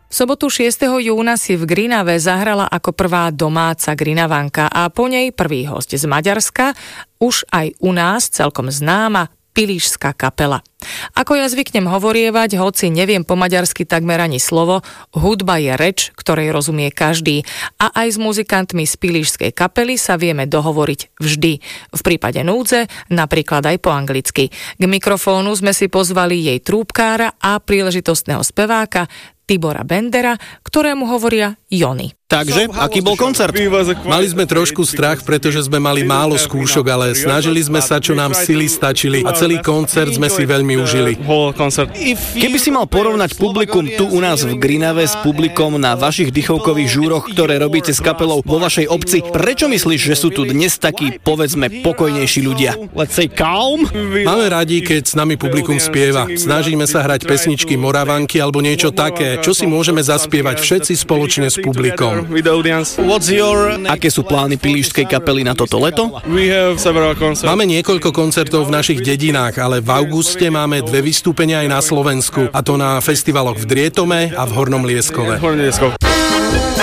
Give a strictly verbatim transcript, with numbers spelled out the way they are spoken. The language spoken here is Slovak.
V sobotu šiesteho júna si v Grinave zahrala ako prvá domáca Grinavanka a po nej prvý hosť z Maďarska, už aj u nás celkom známa Pilíšska kapela. Ako ja zvyknem hovorievať, hoci neviem po maďarsky takmer ani slovo, hudba je reč, ktorej rozumie každý a aj s muzikantmi z Pilíšskej kapely sa vieme dohovoriť vždy. V prípade núdze napríklad aj po anglicky. K mikrofónu sme si pozvali jej trúbkára a príležitostného speváka Tibora Bendera, ktorému hovoria Joni. Takže, aký bol koncert? Mali sme trošku strach, pretože sme mali málo skúšok, ale snažili sme sa, čo nám sily stačili a celý koncert sme si veľmi užili. Keby si mal porovnať publikum tu u nás v Grinave s publikom na vašich dychovkových žúroch, ktoré robíte s kapelou vo vašej obci, prečo myslíš, že sú tu dnes takí, povedzme, pokojnejší ľudia? Máme radi, keď s nami publikum spieva. Snažíme sa hrať pesničky Moravanky alebo niečo také, čo si môžeme zaspievať všetci spoločne s publikom. Aké sú plány Pilíšskej kapely na toto leto? Máme niekoľko koncertov v našich dedinách, ale v auguste máme dve vystúpenia aj na Slovensku, a to na festivaloch v Drietome a v Hornom Lieskove.